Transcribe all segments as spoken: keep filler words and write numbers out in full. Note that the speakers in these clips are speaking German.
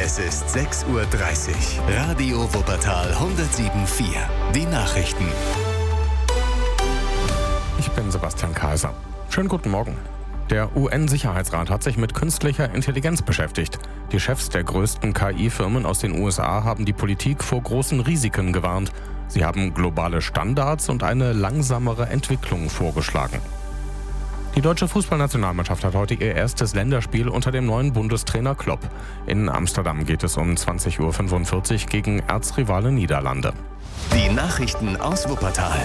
Es ist sechs Uhr dreißig. Radio Wuppertal hundertsieben Komma vier. Die Nachrichten. Ich bin Sebastian Kaiser. Schönen guten Morgen. Der U N-Sicherheitsrat hat sich mit künstlicher Intelligenz beschäftigt. Die Chefs der größten K I-Firmen aus den U S A haben die Politik vor großen Risiken gewarnt. Sie haben globale Standards und eine langsamere Entwicklung vorgeschlagen. Die deutsche Fußballnationalmannschaft hat heute ihr erstes Länderspiel unter dem neuen Bundestrainer Klopp. In Amsterdam geht es um zwanzig Uhr fünfundvierzig gegen Erzrivale Niederlande. Die Nachrichten aus Wuppertal.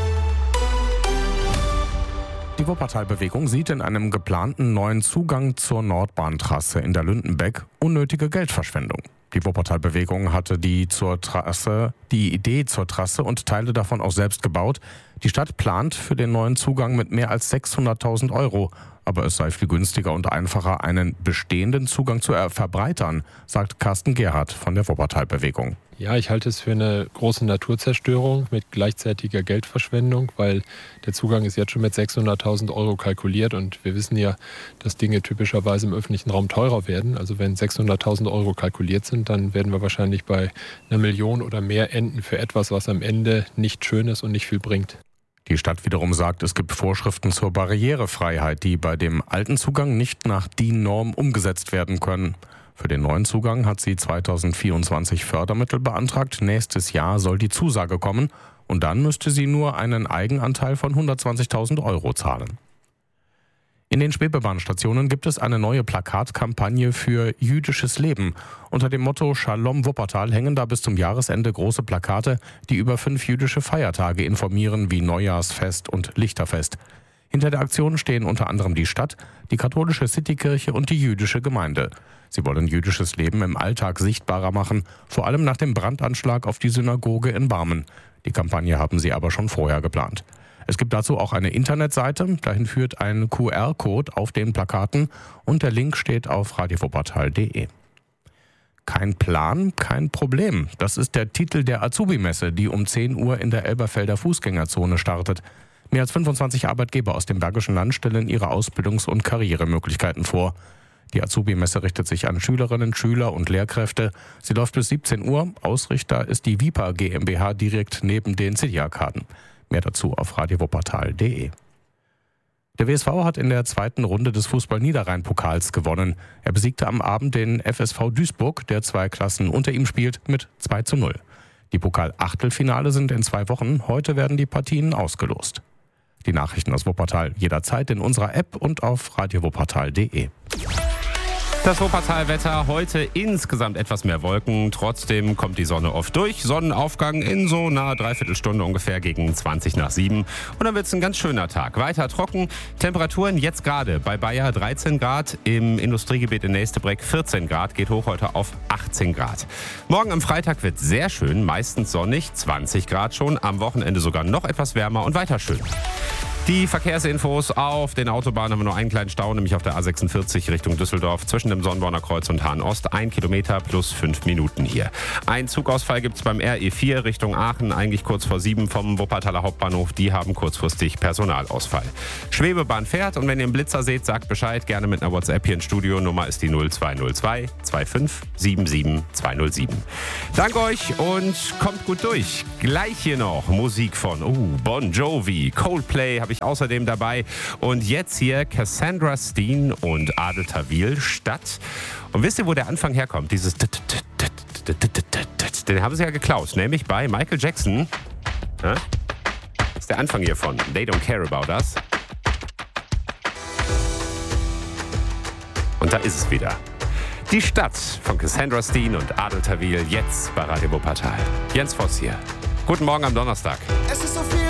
Die Wuppertal-Bewegung sieht in einem geplanten neuen Zugang zur Nordbahntrasse in der Lündenbeck unnötige Geldverschwendung. Die Wuppertal-Bewegung hatte die, zur Trasse, die Idee zur Trasse und Teile davon auch selbst gebaut. Die Stadt plant für den neuen Zugang mit mehr als sechshunderttausend Euro. Aber es sei viel günstiger und einfacher, einen bestehenden Zugang zu verbreitern, sagt Carsten Gerhardt von der Wuppertal-Bewegung. Ja, ich halte es für eine große Naturzerstörung mit gleichzeitiger Geldverschwendung, weil der Zugang ist jetzt schon mit sechshunderttausend Euro kalkuliert und wir wissen ja, dass Dinge typischerweise im öffentlichen Raum teurer werden. Also wenn sechshunderttausend Euro kalkuliert sind, dann werden wir wahrscheinlich bei einer Million oder mehr enden für etwas, was am Ende nicht schön ist und nicht viel bringt. Die Stadt wiederum sagt, es gibt Vorschriften zur Barrierefreiheit, die bei dem alten Zugang nicht nach D I N-Norm umgesetzt werden können. Für den neuen Zugang hat sie zweitausendvierundzwanzig Fördermittel beantragt. Nächstes Jahr soll die Zusage kommen und dann müsste sie nur einen Eigenanteil von hundertzwanzigtausend Euro zahlen. In den Schwebebahnstationen gibt es eine neue Plakatkampagne für jüdisches Leben. Unter dem Motto Shalom Wuppertal hängen da bis zum Jahresende große Plakate, die über fünf jüdische Feiertage informieren, wie Neujahrsfest und Lichterfest. Hinter der Aktion stehen unter anderem die Stadt, die katholische Citykirche und die jüdische Gemeinde. Sie wollen jüdisches Leben im Alltag sichtbarer machen, vor allem nach dem Brandanschlag auf die Synagoge in Barmen. Die Kampagne haben sie aber schon vorher geplant. Es gibt dazu auch eine Internetseite, dahin führt ein Q R-Code auf den Plakaten und der Link steht auf radio wuppertal punkt de. Kein Plan, kein Problem. Das ist der Titel der Azubi-Messe, die um zehn Uhr in der Elberfelder Fußgängerzone startet. Mehr als fünfundzwanzig Arbeitgeber aus dem Bergischen Land stellen ihre Ausbildungs- und Karrieremöglichkeiten vor. Die Azubi-Messe richtet sich an Schülerinnen, Schüler und Lehrkräfte. Sie läuft bis siebzehn Uhr. Ausrichter ist die Vipa GmbH direkt neben den City-Arkaden. Mehr dazu auf radio wuppertal punkt de. Der W S V hat in der zweiten Runde des Fußball-Niederrhein-Pokals gewonnen. Er besiegte am Abend den F S V Duisburg, der zwei Klassen unter ihm spielt, mit zwei zu null. Die Pokal-Achtelfinale sind in zwei Wochen. Heute werden die Partien ausgelost. Die Nachrichten aus Wuppertal jederzeit in unserer App und auf radio wuppertal punkt de. Das Wuppertal-Wetter heute insgesamt etwas mehr Wolken. Trotzdem kommt die Sonne oft durch. Sonnenaufgang in so einer Dreiviertelstunde ungefähr gegen zwanzig nach sieben. Und dann wird es ein ganz schöner Tag. Weiter trocken. Temperaturen jetzt gerade bei Bayer dreizehn Grad. Im Industriegebiet in Nächstebreck vierzehn Grad. Geht hoch heute auf achtzehn Grad. Morgen am Freitag wird sehr schön. Meistens sonnig. zwanzig Grad schon. Am Wochenende sogar noch etwas wärmer und weiter schön. Die Verkehrsinfos auf den Autobahnen haben wir nur einen kleinen Stau, nämlich auf der A sechsundvierzig Richtung Düsseldorf zwischen dem Sonnborner Kreuz und Hahn-Ost. Ein Kilometer plus fünf Minuten hier. Ein Zugausfall gibt es beim R E vier Richtung Aachen, eigentlich kurz vor sieben vom Wuppertaler Hauptbahnhof. Die haben kurzfristig Personalausfall. Schwebebahn fährt und wenn ihr einen Blitzer seht, sagt Bescheid. Gerne mit einer WhatsApp hier ins Studio. Nummer ist die null zwei null zwei zwei fünf sieben sieben zwei null sieben. Danke euch und kommt gut durch. Gleich hier noch Musik von uh, Bon Jovi, Coldplay habe ich außerdem dabei. Und jetzt hier Cassandra Steen und Adel Tawil, Stadt. Und wisst ihr, wo der Anfang herkommt? Dieses den haben sie ja geklaut, nämlich bei Michael Jackson. Das ist der Anfang hiervon. They Don't Care About Us. Und da ist es wieder. Die Stadt von Cassandra Steen und Adel Tawil, jetzt bei Radio Wuppertal. Jens Voss hier. Guten Morgen am Donnerstag. Es ist so viel